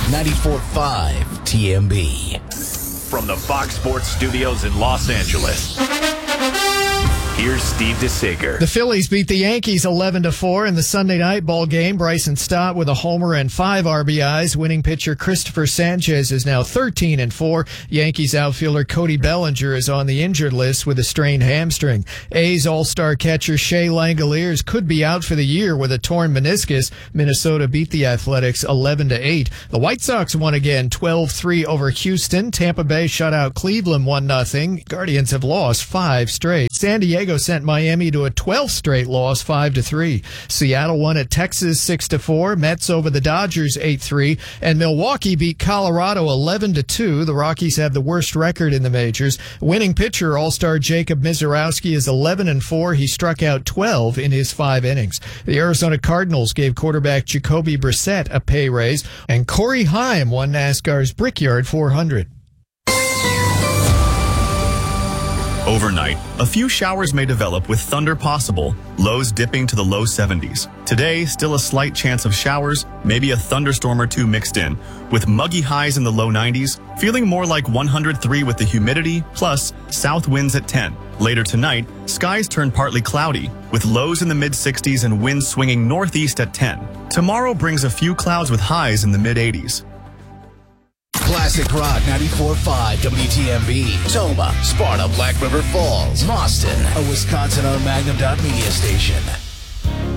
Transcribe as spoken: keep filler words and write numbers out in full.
ninety-four point five T M B. From the Fox Sports Studios in Los Angeles, here's Steve DeSager. The Phillies beat the Yankees eleven to four in the Sunday night ball game. Bryson Stott with a homer and five R B Is. Winning pitcher Christopher Sanchez is now thirteen and four. Yankees outfielder Cody Bellinger is on the injured list with a strained hamstring. A's all-star catcher Shea Langoliers could be out for the year with a torn meniscus. Minnesota beat the Athletics eleven to eight. The White Sox won again twelve three over Houston. Tampa Bay shut out Cleveland one nothing. Guardians have lost five straight. San Diego sent Miami to a twelfth straight loss, five to three. Seattle won at Texas six to four. Mets over the Dodgers eight three. And Milwaukee beat Colorado eleven to two. The Rockies have the worst record in the majors. Winning pitcher All-Star Jacob Misiorowski is eleven and four. He struck out twelve in his five innings. The Arizona Cardinals gave quarterback Jacoby Brissett a pay raise. And Corey Haim won NASCAR's Brickyard four hundred. Overnight, a few showers may develop with thunder possible, lows dipping to the low seventies. Today, still a slight chance of showers, maybe a thunderstorm or two mixed in, with muggy highs in the low nineties, feeling more like one hundred three with the humidity, plus south winds at ten. Later tonight, skies turn partly cloudy, with lows in the mid sixties and winds swinging northeast at ten. Tomorrow brings a few clouds with highs in the mid eighties. Classic Rock ninety-four point five W T M B. Toma, Sparta, Black River Falls, Boston, a Wisconsin owned Magnum Dot Media station.